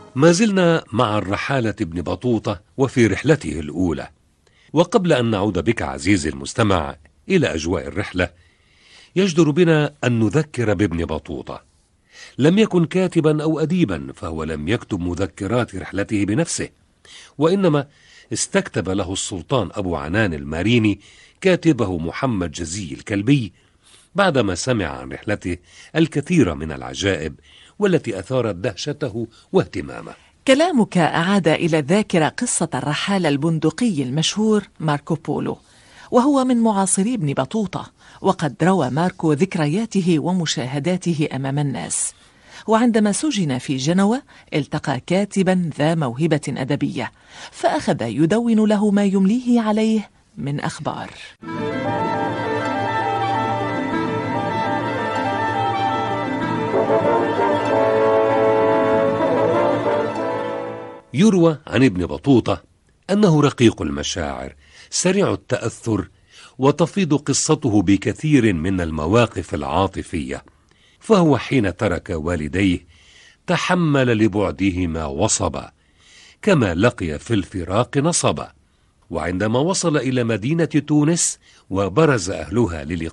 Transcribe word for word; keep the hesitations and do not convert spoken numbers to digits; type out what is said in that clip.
ما زلنا مع الرحالة ابن بطوطة وفي رحلته الأولى. وقبل أن نعود بك عزيزي المستمع إلى أجواء الرحلة، يجدر بنا أن نذكر بابن بطوطة. لم يكن كاتبا أو أديبا، فهو لم يكتب مذكرات رحلته بنفسه، وإنما استكتب له السلطان أبو عنان الماريني كاتبه محمد جزي الكلبي بعدما سمع عن رحلته الكثير من العجائب والتي أثارت دهشته واهتمامه. كلامك أعاد إلى الذاكرة قصة الرحال البندقي المشهور ماركو بولو، وهو من معاصري ابن بطوطة، وقد روى ماركو ذكرياته ومشاهداته أمام الناس. وعندما سجن في جنوة التقى كاتبا ذا موهبة أدبية، فأخذ يدون له ما يمليه عليه من أخبار. يروى عن ابن بطوطة أنه رقيق المشاعر سريع التأثر، وتفيض قصته بكثير من المواقف العاطفية، فهو حين ترك والديه تحمل لبعدهما وصبا، كما لقي في الفراق نصبا. وعندما وصل إلى مدينة تونس وبرز أهلها للقاء